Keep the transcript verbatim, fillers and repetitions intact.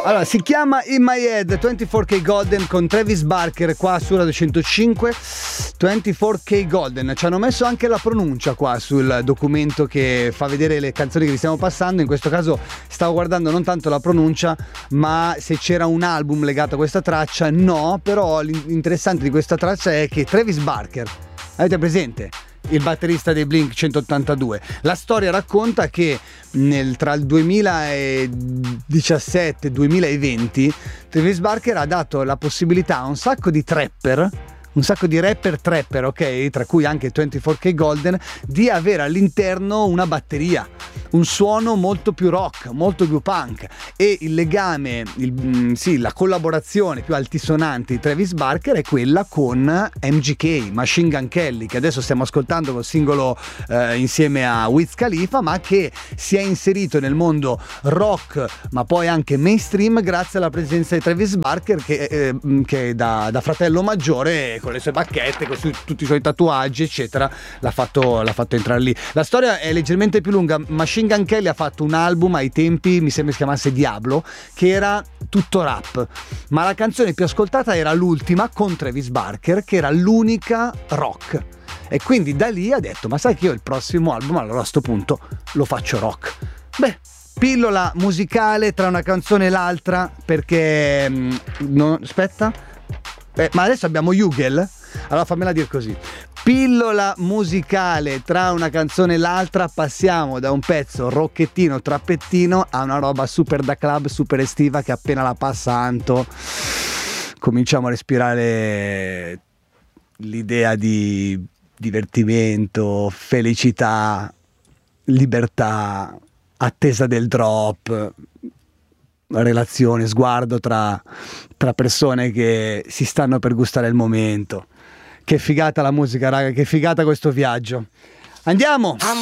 Allora, si chiama In My Head, ventiquattro K Golden con Travis Barker qua su Radio centocinque. ventiquattro K Golden, ci hanno messo anche la pronuncia qua sul documento che fa vedere le canzoni che vi stiamo passando. In questo caso stavo guardando non tanto la pronuncia, ma se c'era un album legato a questa traccia. No, però l'interessante di questa traccia è che Travis Barker, avete presente? Il batterista dei Blink centottantadue. La storia racconta che nel, tra il duemiladiciassette e il duemilaventi Travis Barker ha dato la possibilità a un sacco di trapper, un sacco di rapper trapper, ok, tra cui anche ventiquattro K Golden, di avere all'interno una batteria, un suono molto più rock, molto più punk, e il legame, il, mm, sì, la collaborazione più altisonante di Travis Barker è quella con M G K, Machine Gun Kelly, che adesso stiamo ascoltando col singolo eh, insieme a Wiz Khalifa, ma che si è inserito nel mondo rock, ma poi anche mainstream, grazie alla presenza di Travis Barker, che, eh, che da, da fratello maggiore, con le sue bacchette, con su, tutti i suoi tatuaggi eccetera, l'ha fatto, l'ha fatto entrare lì. La storia è leggermente più lunga. Machine Gun Kelly ha fatto un album ai tempi, mi sembra si chiamasse Diablo, che era tutto rap, ma la canzone più ascoltata era l'ultima con Travis Barker, che era l'unica rock, e quindi da lì ha detto: ma sai che io il prossimo album allora a sto punto lo faccio rock. Beh, pillola musicale tra una canzone e l'altra, perché mh, no, aspetta Eh, ma adesso abbiamo Jugel, allora fammela dire così: pillola musicale tra una canzone e l'altra, passiamo da un pezzo rocchettino, trappettino a una roba super da club, super estiva, che appena la passa Anto cominciamo a respirare l'idea di divertimento, felicità, libertà, attesa del drop, relazione, sguardo tra, tra persone che si stanno per gustare il momento. Che figata la musica, raga, che figata questo viaggio. Andiamo!